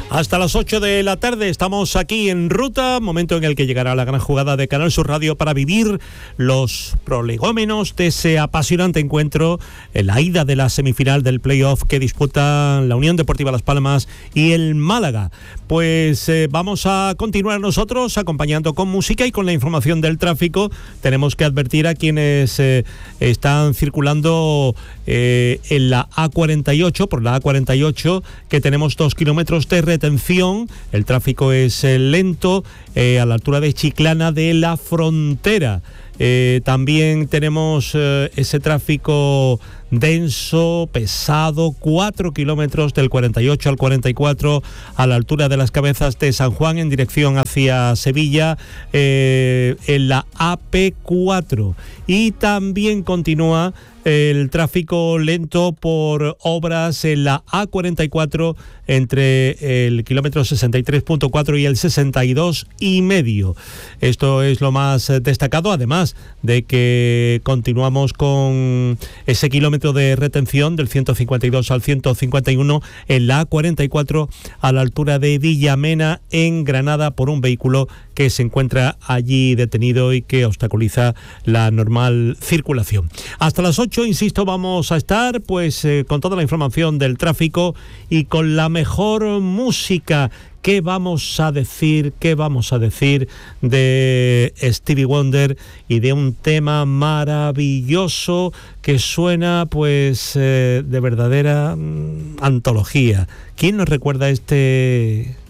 Hasta las 8 de la tarde estamos aquí en ruta, momento en el que llegará la gran jugada de Canal Sur Radio para vivir los prolegómenos de ese apasionante encuentro, en la ida de la semifinal del playoff que disputan la Unión Deportiva Las Palmas y el Málaga. Pues vamos a continuar nosotros acompañando con música y con la información del tráfico. Tenemos que advertir a quienes están circulando en la A48, por la A48, que tenemos 2 kilómetros de retención. El tráfico es lento a la altura de Chiclana de la Frontera. También tenemos ese tráfico denso, pesado, 4 kilómetros del 48 al 44 a la altura de las Cabezas de San Juan en dirección hacia Sevilla, en la AP4. Y también continúa el tráfico lento por obras en la A44 entre el kilómetro 63.4 y el 62,5. Esto es lo más destacado, además de que continuamos con ese kilómetro de retención del 152 al 151 en la A44 a la altura de Villamena en Granada por un vehículo que se encuentra allí detenido y que obstaculiza la normal circulación. Hasta las 8, insisto, vamos a estar pues con toda la información del tráfico y con la mejor música. ¿Qué vamos a decir de Stevie Wonder y de un tema maravilloso que suena pues de verdadera antología? ¿Quién nos recuerda este